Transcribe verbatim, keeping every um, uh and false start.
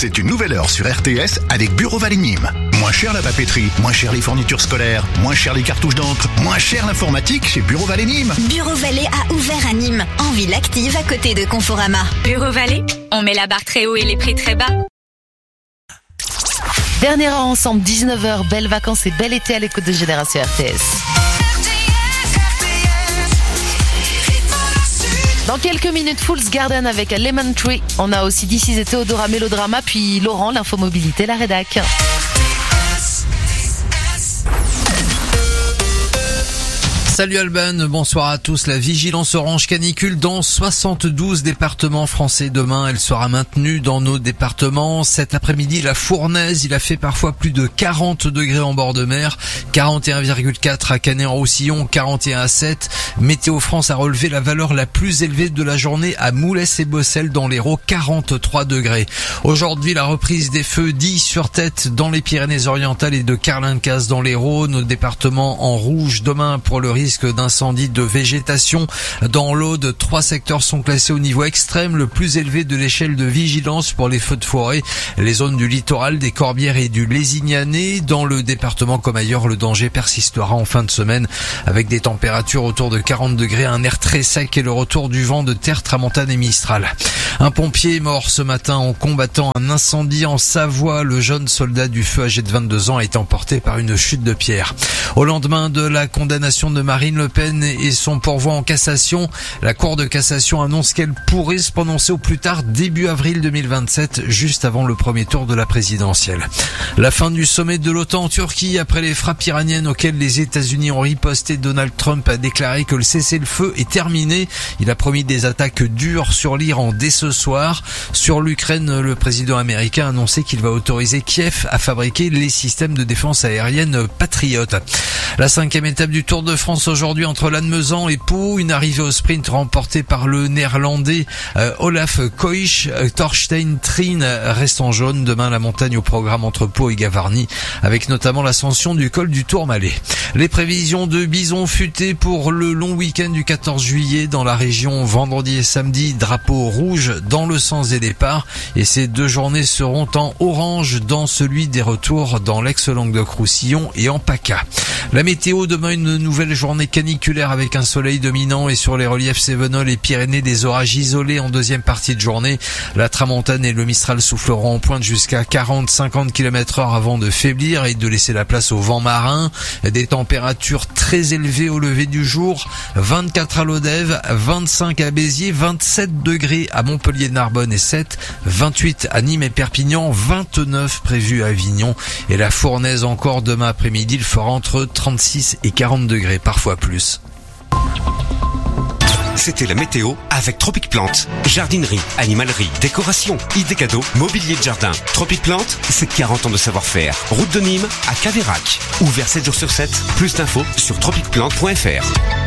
C'est une nouvelle heure sur R T S avec Bureau Vallée Nîmes. Moins cher la papeterie, moins cher les fournitures scolaires, moins cher les cartouches d'encre, moins cher l'informatique chez Bureau Vallée Nîmes. Bureau Vallée a ouvert à Nîmes, en ville active à côté de Conforama. Bureau Vallée, on met la barre très haut et les prix très bas. Dernière heure ensemble, dix-neuf heures, belles vacances et bel été à l'écoute de Génération R T S. Dans quelques minutes, Fool's Garden avec Lemon Tree. On a aussi This Is et Théodora Mélodrama, puis Laurent, l'infomobilité, la rédac. Salut Alban, bonsoir à tous. La vigilance orange canicule dans soixante-douze départements français. Demain, elle sera maintenue dans nos départements. Cet après-midi, la Fournaise, il a fait parfois plus de quarante degrés en bord de mer. quarante et un virgule quatre à Canet-en-Roussillon, quarante et un à Sète. Météo France a relevé la valeur la plus élevée de la journée à Moulès et Bossel dans l'Hérault, quarante-trois degrés. Aujourd'hui, la reprise des feux d'Y-sur-Tête dans les Pyrénées-Orientales et de Carlincas dans l'Hérault. Nos départements en rouge demain pour le risque risque d'incendie de végétation. Dans l'Aude, trois secteurs sont classés au niveau extrême, le plus élevé de l'échelle de vigilance pour les feux de forêt. Les zones du littoral, des Corbières et du Lézignanais. Dans le département comme ailleurs, le danger persistera en fin de semaine avec des températures autour de quarante degrés, un air très sec et le retour du vent de terre tramontane et mistral. Un pompier est mort ce matin en combattant un incendie en Savoie. Le jeune soldat du feu âgé de vingt-deux ans a été emporté par une chute de pierre. Au lendemain de la condamnation de Marine Le Pen et son pourvoi en cassation, la Cour de cassation annonce qu'elle pourrait se prononcer au plus tard début avril deux mille vingt-sept, juste avant le premier tour de la présidentielle. La fin du sommet de l'OTAN en Turquie après les frappes iraniennes auxquelles les États-Unis ont riposté. Donald Trump a déclaré que le cessez-le-feu est terminé. Il a promis des attaques dures sur l'Iran dès ce soir. Sur l'Ukraine, le président américain a annoncé qu'il va autoriser Kiev à fabriquer les systèmes de défense aérienne Patriot. La cinquième étape du Tour de France aujourd'hui entre Lannemezan et Pau, une arrivée au sprint remportée par le néerlandais euh, Olaf Koich. euh, Thorstein Trin reste en jaune. Demain, la montagne au programme entre Pau et Gavarnie, avec notamment l'ascension du col du Tourmalet. Les prévisions de bison futé pour le long week-end du quatorze juillet dans la région. Vendredi et samedi, drapeau rouge dans le sens des départs, et ces deux journées seront en orange dans celui des retours dans l'ex-Languedoc-Roussillon et en PACA. La météo, demain une nouvelle journée caniculaire avec un soleil dominant et sur les reliefs Cévenol et Pyrénées des orages isolés en deuxième partie de journée. La tramontane et le mistral souffleront en pointe jusqu'à quarante à cinquante kilomètres heure avant de faiblir et de laisser la place au vent marin. Des températures très élevées au lever du jour, vingt-quatre à Lodève, vingt-cinq à Béziers, vingt-sept degrés à Montpellier, Narbonne et Sète, vingt-huit à Nîmes et Perpignan, vingt-neuf prévus à Avignon et la Fournaise encore demain après-midi. Il fera entre trente-six et quarante degrés, parfois plus. C'était la météo avec Tropic Plante. Jardinerie, animalerie, décoration, idées cadeaux, mobilier de jardin. Tropic Plante, c'est quarante ans de savoir-faire. Route de Nîmes à Caveyrac. Ouvert sept jours sur sept. Plus d'infos sur tropic plante point f r.